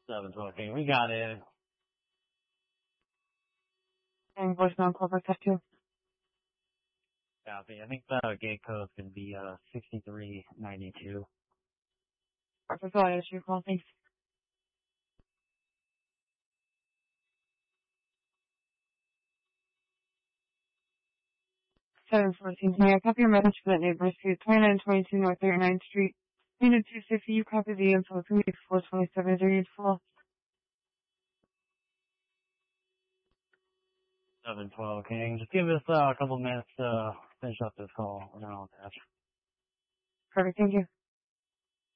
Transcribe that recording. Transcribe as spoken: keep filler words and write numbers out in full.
seven twelve, okay, we got it. And voicemail call back up to. Copy. I think the gate code can be uh sixty-three ninety-two. Perfect. I'll answer your call. Thanks. seven fourteen. May I copy your message for that neighbor street, twenty-nine twenty-two North thirty-ninth Street, unit two sixty. You copy the info for me, four twenty-seven thirty-four. seven twelve, okay. Just give us uh, a couple minutes to uh, finish up this call, and then I'll attach. Perfect. Thank you.